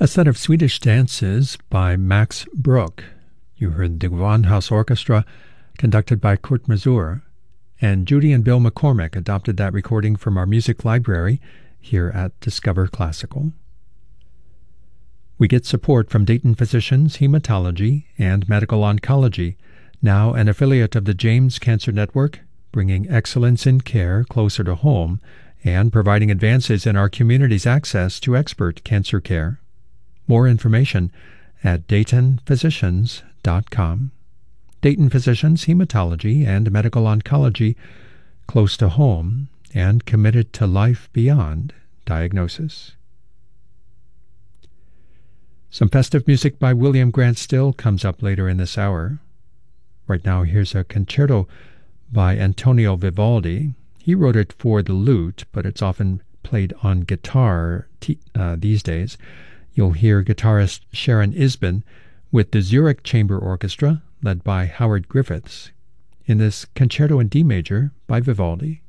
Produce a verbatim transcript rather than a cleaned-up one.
A set of Swedish dances by Max Bruch. You heard the Gewandhaus Orchestra, conducted by Kurt Masur, and Judy and Bill McCormick adopted that recording from our music library here at Discover Classical. We get support from Dayton Physicians, Hematology, and Medical Oncology, now an affiliate of the James Cancer Network, bringing excellence in care closer to home and providing advances in our community's access to expert cancer care. More information at dayton physicians dot com. Dayton Physicians, Hematology, and Medical Oncology, close to home and committed to life beyond diagnosis. Some festive music by William Grant Still comes up later in this hour. Right now, here's a concerto by Antonio Vivaldi. He wrote it for the lute, but it's often played on guitar t- uh, these days. You'll hear guitarist Sharon Isbin with the Zurich Chamber Orchestra, led by Howard Griffiths, in this Concerto in D major by Vivaldi.